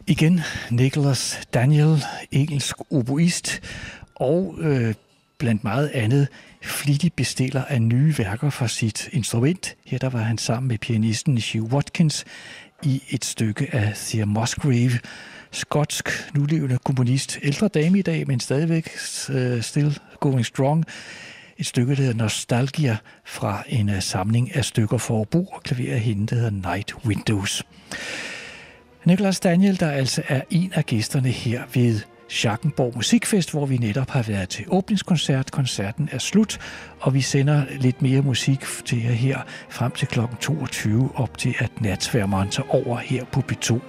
Igen Nicholas Daniel, engelsk oboist og blandt meget andet flittig bestiller af nye værker for sit instrument. Her der var han sammen med pianisten Hugh Watkins i et stykke af Thea Musgrave, skotsk nulevende komponist, ældre dame i dag, men stadigvæk still going strong. Et stykke, der hedder Nostalgia, fra en samling af stykker for obo og klaver af hende, der hedder Night Windows. Nicholas Daniel, der altså er en af gæsterne her ved Schackenborg Musikfest, hvor vi netop har været til åbningskoncert. Koncerten er slut, og vi sender lidt mere musik til jer her frem til kl. 22, op til at natsværmeren tager over her på B2.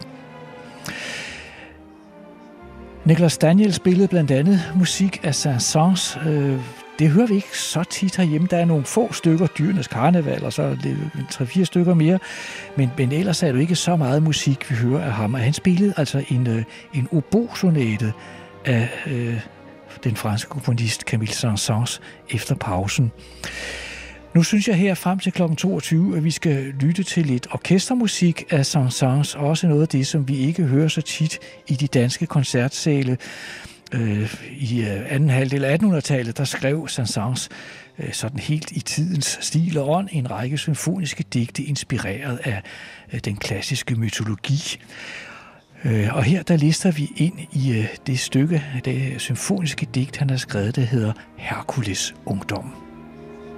Nicholas Daniel spillede blandt andet musik af Saint-Saëns. Det hører vi ikke så tit herhjemme. Der er nogle få stykker, Dyrenes Karneval, og så 3-4 stykker mere. Men ellers er det ikke så meget musik, vi hører af ham. Og han spillede altså en obo-sonate af den franske komponist Camille Saint-Saëns efter pausen. Nu synes jeg her frem til kl. 22, at vi skal lytte til lidt orkestermusik af Saint-Saëns. Også noget af det, som vi ikke hører så tit i de danske koncertsale. I anden halvdel af 1800-tallet, der skrev Saint-Saëns sådan helt i tidens stil og ånd en række symfoniske digte inspireret af den klassiske mytologi. Og her der lister vi ind i det stykke, det symfoniske digt, han har skrevet, der hedder Herkules Ungdom.